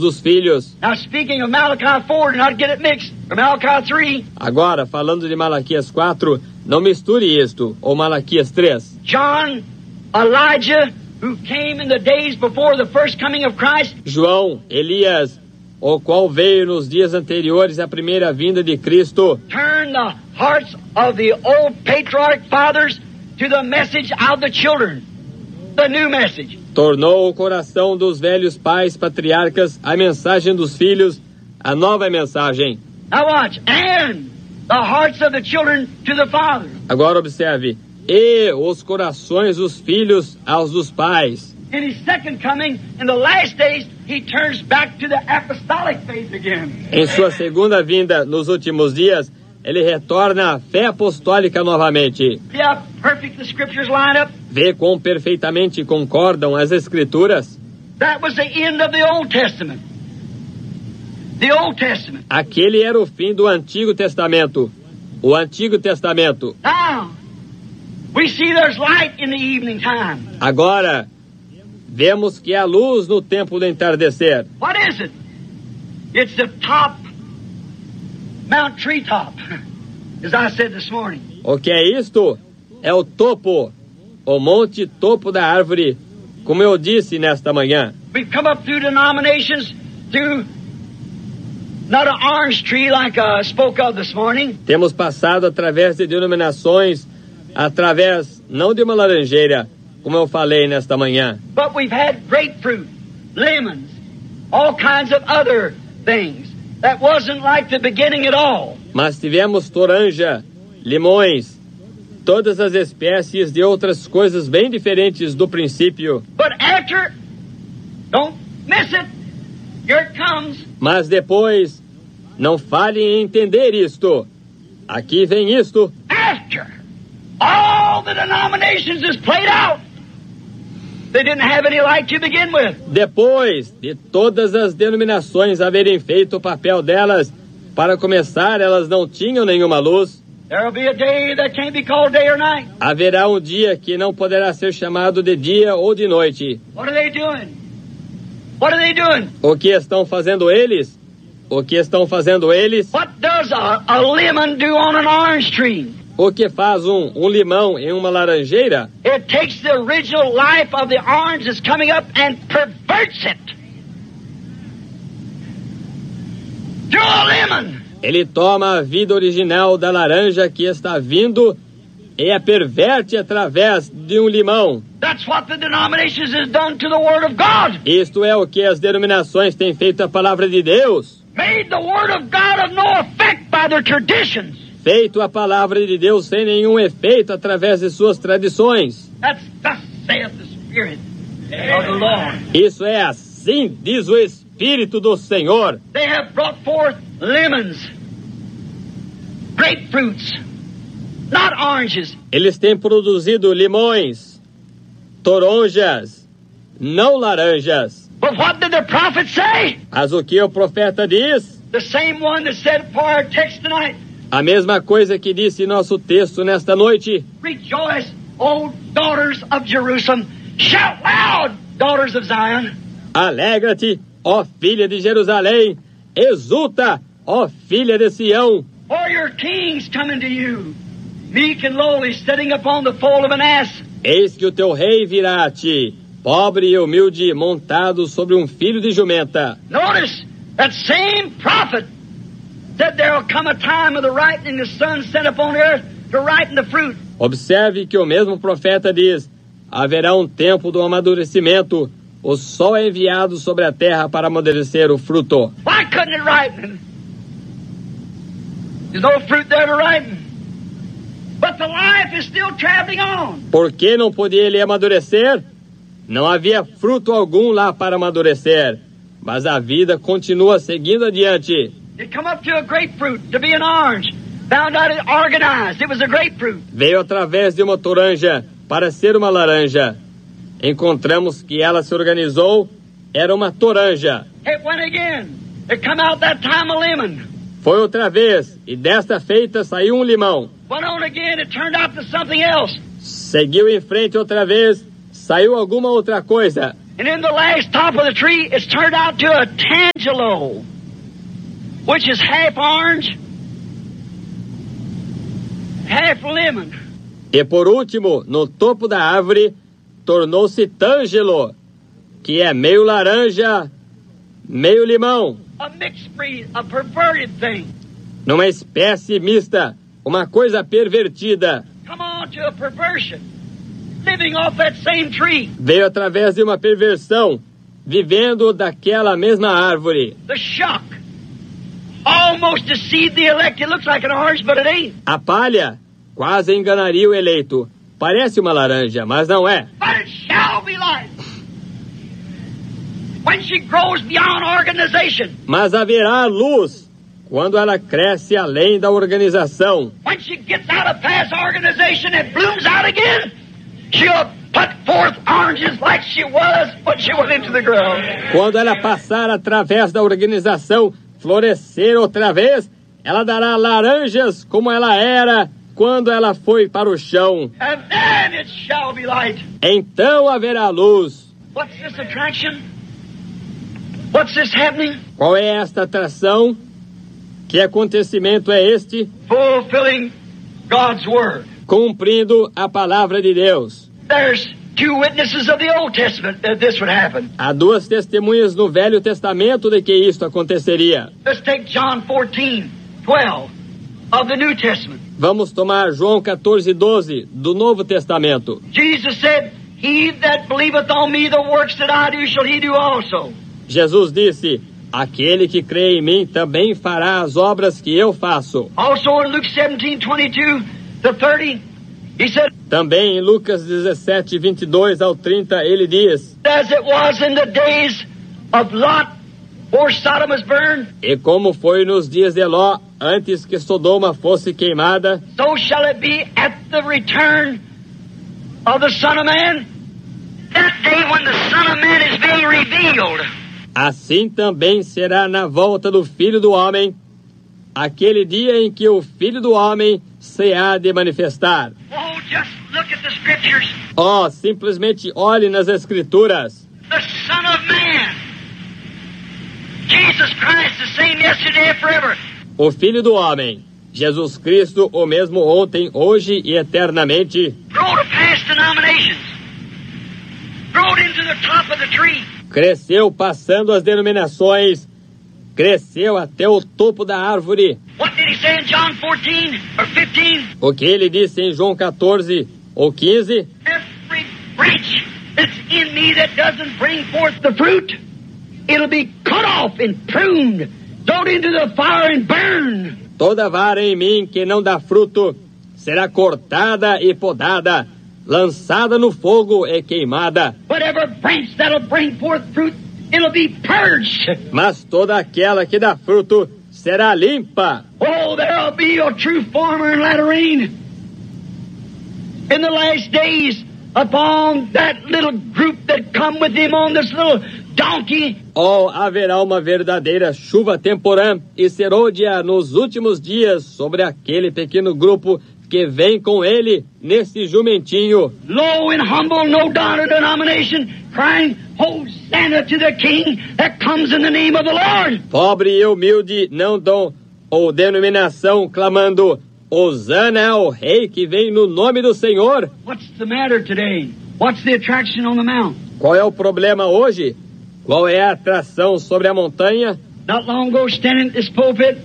dos filhos. Now speaking of Malachi 4, do not get it mixed, or Malachi 3. Agora, falando de Malaquias 4, não misture isto, ou Malaquias 3. John, Elijah, who came in the days before the first coming of Christ. João, Elias, o qual veio nos dias anteriores à primeira vinda de Cristo, Turn the hearts of the old patriarch fathers to the message of the children, the new message. tornou o coração dos velhos pais patriarcas a mensagem dos filhos, a nova mensagem. Now watch, and the hearts of the children to the father. Agora observe, e os corações dos filhos aos dos pais. In his second coming, in the last days, he turns back to the apostolic faith again. Em sua segunda vinda, nos últimos dias, ele retorna à fé apostólica novamente. See how perfect the scriptures line up? Vê quão perfeitamente concordam as Escrituras. That was the end of the Old Testament. The Old Testament. Aquele era o fim do Antigo Testamento. O Antigo Testamento. Now, we see there's light in the evening time. Agora, vemos que há luz no tempo do entardecer. What is it? It's the top, Mount Treetop, as I said this morning. O que é isto? É o topo, o monte topo da árvore, como eu disse nesta manhã. We've come up through denominations, through not an orange tree like I spoke of this morning, Temos passado através de denominações, através não de uma laranjeira, como eu falei nesta manhã, but we've had grapefruit, lemons, all kinds of other things. That wasn't like the beginning at all. mas tivemos toranja, limões, todas as espécies de outras coisas bem diferentes do princípio. But after, don't miss it, here it comes. Mas depois, não falhe em entender isto. Aqui vem isto. After all the denominations is played out, they didn't have any light to begin with. Depois de todas as denominações haverem feito o papel delas, para começar, elas não tinham nenhuma luz. There'll be a day that can't be called day or night. Haverá um dia que não poderá ser chamado de dia ou de noite. What are they doing? What are they doing? O que estão fazendo eles? O que estão fazendo eles? What does a lemon do on an orange tree? O que faz um limão em uma laranjeira? It takes the original life of the orange that's coming up and perverts it to a lemon. Ele toma a vida original da laranja que está vindo e a perverte através de um limão. That's what the denominations has done to the Word of God. Isto é o que as denominações têm feito à palavra de Deus. Made the Word of God of no effect by their traditions. Feito a palavra de Deus sem nenhum efeito através de suas tradições. That's thus saith the Spirit of the Lord. Isso é assim, diz o Espírito do Senhor. They have brought forth lemons, grapefruits, not oranges. Eles têm produzido limões, toronjas, não laranjas. But what did the prophet say? Mas o que o profeta diz? The same one that said for our text tonight, A mesma coisa que disse nosso texto nesta noite. rejoice, O daughters of Jerusalem. Shout loud, daughters of Zion. Alegra-te, ó filha de Jerusalém. Exulta, ó filha de Sião. For your king's coming to you, meek and lowly, sitting upon the foal of an ass. Eis que o teu rei virá a ti, pobre e humilde, montado sobre um filho de jumenta. Notice, that same prophet said there will come a time of the ripening the sun sent upon earth to ripen the fruit. Observe que o mesmo profeta diz: haverá um tempo do amadurecimento. O sol é enviado sobre a terra para amadurecer o fruto. Why couldn't it ripen? There's no fruit there to ripen. But the life is still traveling on. Por que não podia ele amadurecer? Não havia fruto algum lá para amadurecer, mas a vida continua seguindo adiante. It come up to a grapefruit, to be an orange. Found out it organized. It was a grapefruit. Veio através de uma toranja para ser uma laranja. Encontramos que ela se organizou, era uma toranja. It went again. It come out that time a lemon. Foi outra vez, e desta feita saiu um limão. Went on again. It turned out to something else. Seguiu em frente outra vez, saiu alguma outra coisa. And in the last top of the tree, it's turned out to a tangelo, which is half orange, half lemon. E por último, no topo da árvore, tornou-se tângelo, que é meio laranja, meio limão. A mixed breed, a perverted thing. Numa espécie mista, uma coisa pervertida. Come on to a perversion, living off that same tree. Veio através de uma perversão, vivendo daquela mesma árvore. The shock almost deceived the elect. It looks like an orange, but it ain't. A palha quase enganaria o eleito. Parece uma laranja, mas não é. But it shall be light. When she grows beyond organization. Mas haverá luz quando ela cresce além da organização. When she gets out of past organization and blooms out again, she'll put forth oranges like she was when she went into the ground. Quando ela passar através da organização, florescer outra vez, ela dará laranjas como ela era quando ela foi para o chão. And then it shall be light. Então haverá luz. What's this attraction? What's this happening? Qual é esta atração? Que acontecimento é este? Fulfilling God's word. Cumprindo a palavra de Deus. There's two witnesses of the Old Testament that this would happen. Há duas testemunhas no Velho Testamento de que isto aconteceria. Let's take John 14:12 of the New Testament. Vamos tomar João 14:12 do Novo Testamento. Jesus said, "He that believeth on me, the works that I do shall he do also." Jesus disse: aquele que crê em mim também fará as obras que eu faço. Also in Luke 17:22-30, he said, Também em Lucas 17:22 ao 30, ele diz: as it was in the days of Lot, before Sodom was burned, e como foi nos dias de Ló, antes que Sodoma fosse queimada, so shall it be at the return of the Son of Man. That day when the Son of Man is being revealed. assim também será na volta do Filho do Homem, aquele dia em que o Filho do Homem se há de manifestar. Oh, just look at the scriptures. Oh, simplesmente olhe nas Escrituras. The Son of Man, Jesus Christ, the same yesterday and forever. O Filho do Homem, Jesus Cristo, o mesmo ontem, hoje e eternamente. Grow to past denominations. Grow into the top of the tree. Cresceu passando as denominações, cresceu até o topo da árvore. What did he say in John 14 or 15? O que ele disse em João 14 ou 15? Every branch that's in me that doesn't bring forth the fruit, it'll be cut off and pruned, thrown into the fire and burned. Toda vara em mim que não dá fruto será cortada e podada, lançada no fogo e queimada. Whatever branch that'll bring forth fruit, it'll be purged. Mas toda aquela que dá fruto será limpa. Oh, there'll be a true farmer in latter rain. In the last days, upon that little group that come with him on this little donkey. Oh, haverá uma verdadeira chuva temporã e serôdia nos últimos dias sobre aquele pequeno grupo que vem com ele nesse jumentinho. Low and humble, no denomination, crying, Hosanna to the King that comes in the name of the Lord. Pobre e humilde, não dom ou denominação, clamando, Hosana ao Rei que vem no nome do Senhor. What's the matter today? What's the attraction on the mount? Qual é o problema hoje? Qual é a atração sobre a montanha? Not long ago, standing at this pulpit,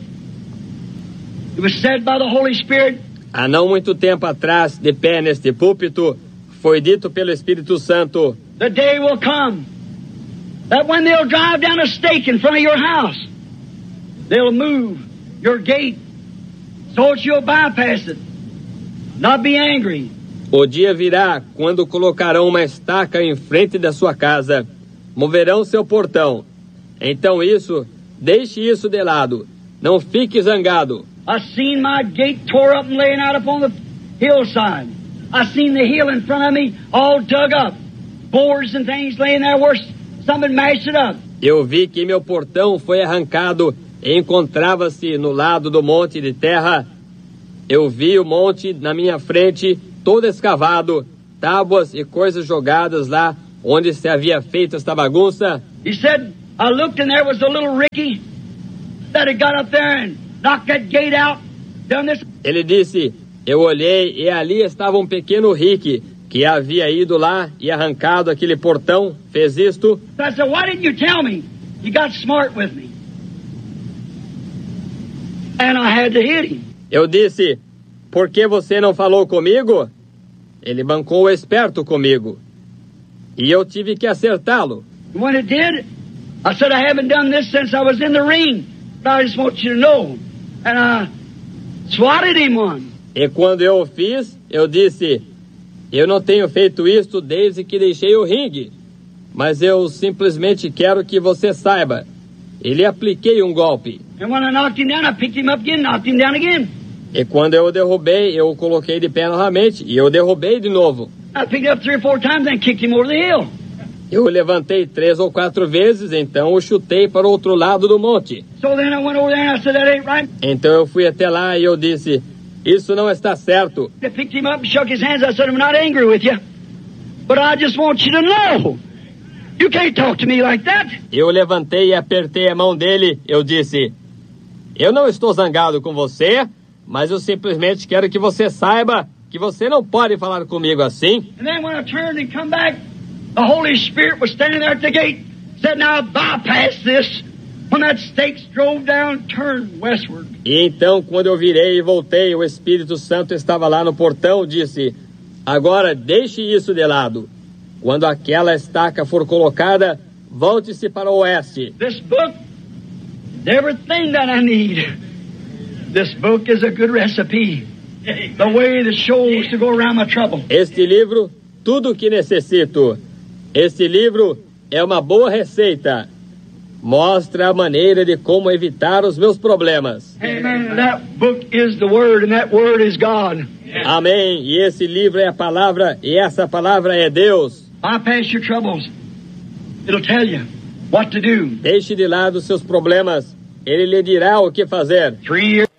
it was said by the Holy Spirit, há não muito tempo atrás, de pé neste púlpito, foi dito pelo Espírito Santo: the day will come that when they'll drive down a stake in front of your house, they'll move your gate so that you'll bypass it, not be angry. O dia virá quando colocarão uma estaca em frente da sua casa, moverão seu portão. Então deixe isso de lado, não fique zangado. I seen my gate tore up and laying out upon the hillside. I seen the hill in front of me all dug up. Boards and things laying there where somebody mashed it up. Eu vi que meu portão foi arrancado e encontrava-se no lado do monte de terra. Eu vi o monte na minha frente, todo escavado, tábuas e coisas jogadas lá onde se havia feito esta bagunça? He said, I looked and there was a little Ricky that had got up there and knocked that gate out, done this. Ele disse, eu olhei e ali estava um pequeno Rick que havia ido lá e arrancado aquele portão, fez isto. So I said, why didn't you tell me? You got smart with me. And I had to hit him. Eu disse, por que você não falou comigo? Ele bancou o esperto comigo. E eu tive que acertá-lo. When it did, I said, I haven't done this since I was in the ring. But I just want you to know. And I swatted him one. E quando eu o fiz, eu disse, eu não tenho feito isto desde que deixei o ringue. Mas eu simplesmente quero que você saiba. Ele apliquei um golpe. And when I knocked him down, I picked him up again, knocked him down again. E quando eu o derrubei, eu o coloquei de pé novamente e eu o derrubei de novo. I picked up 3 or 4 times and kicked him over the hill. Eu o levantei 3 ou 4 vezes, então o chutei para o outro lado do monte. So then I went over there and I said, that ain't right. Então eu fui até lá e eu disse, isso não está certo. I picked him up and shook his hands. I said, I'm not angry with you, but I just want you to know. You can't talk to me like that. Eu levantei e apertei a mão dele. Eu disse, eu não estou zangado com você, mas eu simplesmente quero que você saiba que você não pode falar comigo assim. And then when I turned and come back, the Holy Spirit was standing there at the gate. Said, now bypass this. When that stake drove down, turned westward. E então, quando eu virei e voltei, o Espírito Santo estava lá no portão, disse, agora deixe isso de lado. Quando aquela estaca for colocada, volte-se para o oeste. This book, everything that I need. This book is a good recipe. The way that shows to go around my trouble. Este livro, tudo o que necessito. Este livro é uma boa receita. Mostra a maneira de como evitar os meus problemas. Amen. That book is the Word, and that Word is God. Amém. E esse livro é a palavra, e essa palavra é Deus. Bypass your troubles. It'll tell you what to do. Deixe de lado seus problemas. Ele lhe dirá o que fazer. 3 years.